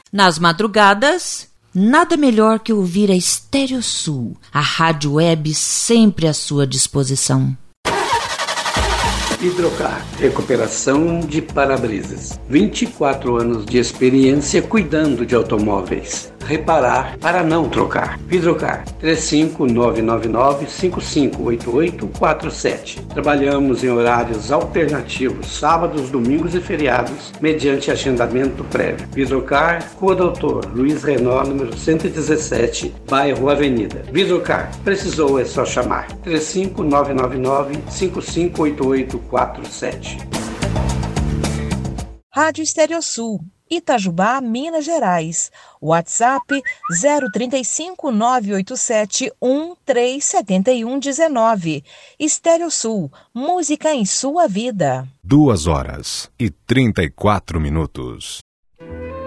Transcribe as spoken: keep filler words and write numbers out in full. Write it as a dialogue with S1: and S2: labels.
S1: Nas madrugadas, nada melhor que ouvir a Estéreo Sul, a rádio web sempre à sua disposição.
S2: Hidrocar, recuperação de para-brisas. vinte e quatro anos de experiência cuidando de automóveis. Reparar para não trocar. Hidrocar, três cinco nove nove nove, cinco cinco oito oito quatro sete. Trabalhamos em horários alternativos, sábados, domingos e feriados, mediante agendamento prévio. Hidrocar, Rua Doutor Luiz Renault, número cento e dezessete, bairro Avenida. Hidrocar, precisou é só chamar. três cinco nove nove nove, cinco cinco oito oito quatro sete.
S3: Rádio Estéreo Sul, Itajubá, Minas Gerais. WhatsApp zero trinta e cinco, nove oito sete, um três sete um um nove. Estéreo Sul, música em sua vida.
S4: Duas horas e trinta e quatro minutos.